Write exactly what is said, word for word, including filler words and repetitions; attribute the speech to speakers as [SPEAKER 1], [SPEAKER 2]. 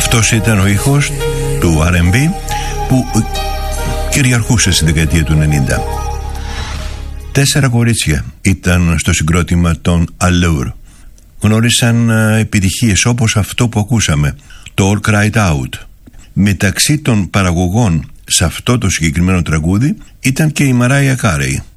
[SPEAKER 1] Αυτός ήταν ο ήχος του αρ εν μπι που κυριαρχούσε στη δεκαετία του ενενήντα. Τέσσερα κορίτσια ήταν στο συγκρότημα των Allure. Γνώρισαν επιτυχίες όπως αυτό που ακούσαμε, το All Cried Out. Μεταξύ των παραγωγών σε αυτό το συγκεκριμένο τραγούδι ήταν και η Mariah Carey.